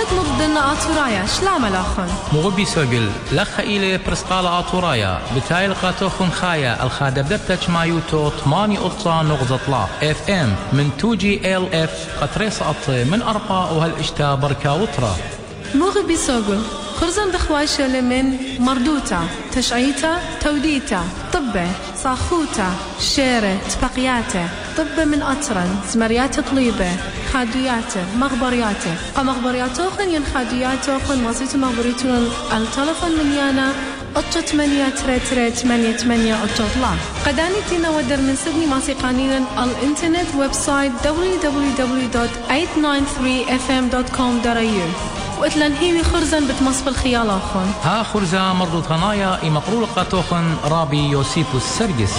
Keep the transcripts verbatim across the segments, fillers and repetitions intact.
مضدنا آتورايا شلام الأخن مغبي سوغل لخ إلي برسقالة آتورايا بتاي القاتوخن خايا الخادبدبتش مايوتو ثمانية قطة نغزة طلا اف ام من تو جي ال اف قطريس أطي من أربعة وهالإشتا بركا وطرا مغبي سوغل خرزن بخواشة من مردوتا تشعيتا توديتا طبة صاخوتا شيرة تبقياته طبة من أطرن زمريات طليبة خادياته مغبرياته قمغبرياتوخن ين خادياتوخن واسيتو مغبريتون التلفون من يانا أطو تمانية تري تري تمانية تمانية أطو طلا قداني تينا ودر من سدني ماسي قانينا الانترنت ويب سايت دبليو دبليو دبليو دوت ثمانية تسعة ثلاثة اف ام دوت كوم دوت اي يو وإتلان هيوي خرزن بتمصف الخيال آخون ها خرزة مردود غنايا إي مقرول قاتوخن رابي يوسيبوس سرجس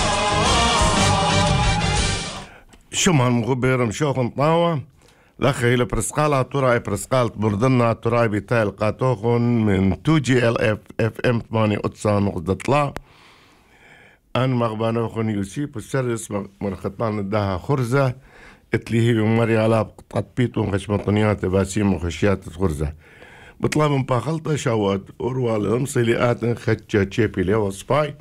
شمهن مغبر مشوخن طاوة لخي لبرسقال طراي برسقال بردنا طراي بتايل قاتوخن من تو جي ال اف اف ام ثمانية قطسة نقطة طلا أن مغبانوخن يوسيبوس سرجس مرخطان الدها خرزة اتلي هي ومري على تطبيط وخشمطنيات باسيم وخشيات خرزة بطلب من باخلطة شوات أروال امصليات خدشة تشيبي ليو سباي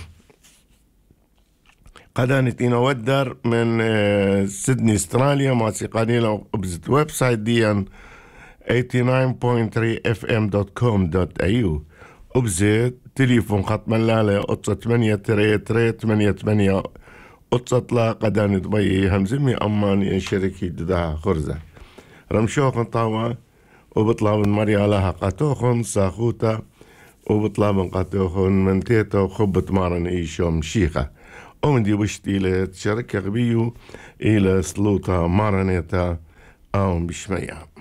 قدانتين ودر من سيدني استراليا ماسيقاني لو ابزت ويب سايت ديان ثمانية وثمانين فاصلة ثلاثة اف ام دوت كوم دوت اي يو ابزت تليفون خط ملالة قطة ثمانية تري تري ثمانية ثمانية قطة قداني دبي همزمي أماني شركة ددها خرزة رمشوخن طاوة وبطلع من مريا لها قاتوخن ساخوتا وبطلع من قاتوخن من تيتا وخبت مارن إيشوم شيخة ومن دي بشتي إلى شركة غبيو إلى سلوطة مارنيتا أو بشمية